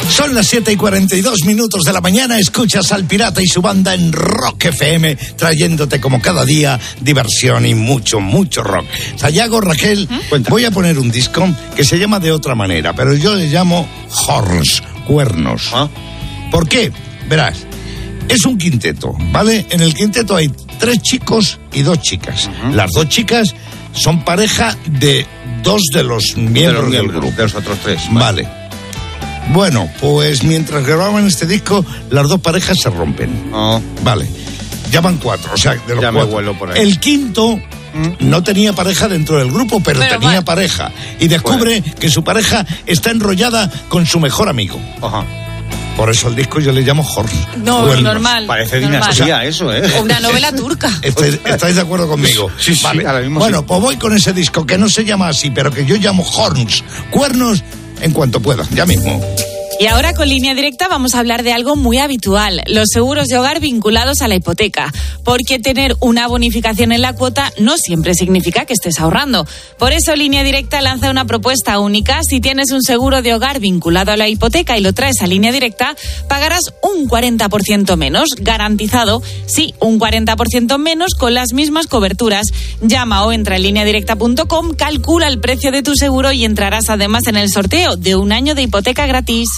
Son las 7:42 de la mañana. Escuchas al Pirata y su banda en Rock FM, trayéndote como cada día diversión y mucho, mucho rock. Sayago, Raquel, voy a poner un disco que se llama de otra manera, pero yo le llamo Horns, cuernos. ¿Por qué? Verás, es un quinteto, ¿vale? En el quinteto hay 3 chicos y 2 chicas. Las 2 chicas son pareja de 2 de los miembros del grupo. De los otros 3. Vale. Bueno, pues mientras grababan este disco, las 2 parejas se rompen. Vale. Ya van 4, o sea, de los 4. Me vuelo por ahí. El quinto no tenía pareja dentro del grupo, pero tenía pareja. Y descubre que su pareja está enrollada con su mejor amigo. Por eso el disco yo le llamo Horns. No, Cuernos. Normal. Parece normal. dinastía eso, ¿eh? O una novela turca. ¿Estáis de acuerdo conmigo? Sí, vale. ahora mismo bueno, sí. pues voy con ese disco que no se llama así, pero que yo llamo Horns, cuernos, en cuanto pueda, ya mismo. Y ahora con Línea Directa vamos a hablar de algo muy habitual, los seguros de hogar vinculados a la hipoteca, porque tener una bonificación en la cuota no siempre significa que estés ahorrando. Por eso Línea Directa lanza una propuesta única. Si tienes un seguro de hogar vinculado a la hipoteca y lo traes a Línea Directa, pagarás un 40% menos, garantizado, sí, un 40% menos con las mismas coberturas. Llama o entra en lineadirecta.com, calcula el precio de tu seguro y entrarás además en el sorteo de un año de hipoteca gratis.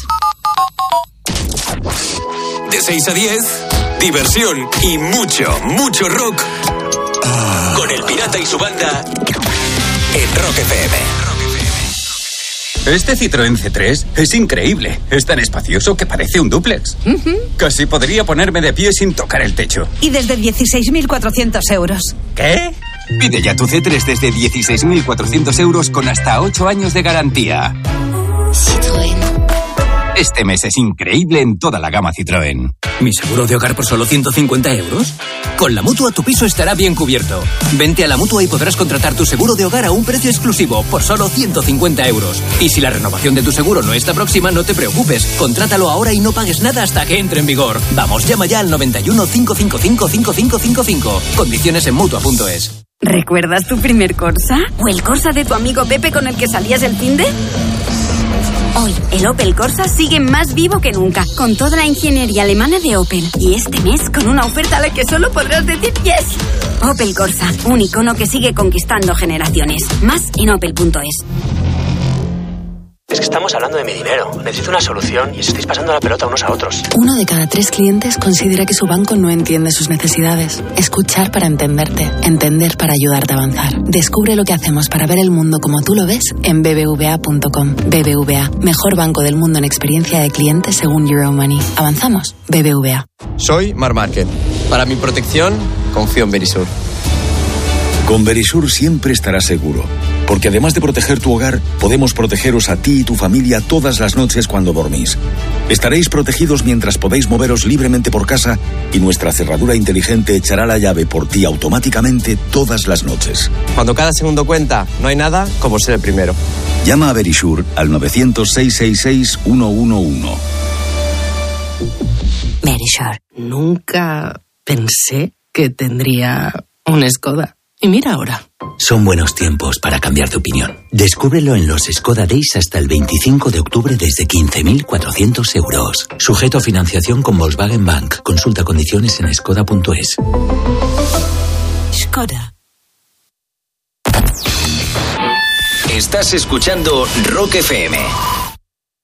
De 6 a 10, diversión y mucho, mucho rock. Con el Pirata y su banda en Rock FM. Este Citroën C3 es increíble. Es tan espacioso que parece un dúplex. Casi podría ponerme de pie sin tocar el techo. Y desde 16.400 euros. ¿Qué? Pide ya tu C3 desde 16.400 euros con hasta 8 años de garantía. Citroën. Este mes es increíble en toda la gama Citroën. ¿Mi seguro de hogar por solo 150 euros? Con la Mutua tu piso estará bien cubierto. Vente a la Mutua y podrás contratar tu seguro de hogar a un precio exclusivo por solo 150 euros. Y si la renovación de tu seguro no está próxima, no te preocupes. Contrátalo ahora y no pagues nada hasta que entre en vigor. Vamos, llama ya al 91 555 5555. Condiciones en Mutua.es. ¿Recuerdas tu primer Corsa? ¿O el Corsa de tu amigo Pepe con el que salías el finde? Hoy, el Opel Corsa sigue más vivo que nunca, con toda la ingeniería alemana de Opel. Y este mes, con una oferta a la que solo podrás decir yes. Opel Corsa, un icono que sigue conquistando generaciones. Más en opel.es. Es que estamos hablando de mi dinero. Necesito una solución y os estáis pasando la pelota unos a otros. 1 de cada 3 clientes considera que su banco no entiende sus necesidades. Escuchar para entenderte. Entender para ayudarte a avanzar. Descubre lo que hacemos para ver el mundo como tú lo ves en bbva.com. BBVA, mejor banco del mundo en experiencia de cliente según Euromoney. ¿Avanzamos? BBVA. Soy Marc Márquez. Para mi protección, confío en Verisur. Con Verisur siempre estarás seguro, porque además de proteger tu hogar, podemos protegeros a ti y tu familia todas las noches cuando dormís. Estaréis protegidos mientras podéis moveros libremente por casa y nuestra cerradura inteligente echará la llave por ti automáticamente todas las noches. Cuando cada segundo cuenta, no hay nada como ser el primero. Llama a Verisur al 900-666-111. Verisur. Nunca pensé que tendría un Skoda. Y mira ahora. Son buenos tiempos para cambiar de opinión. Descúbrelo en los Skoda Days hasta el 25 de octubre desde 15.400 euros. Sujeto a financiación con Volkswagen Bank. Consulta condiciones en skoda.es. Skoda. Estás escuchando Rock FM.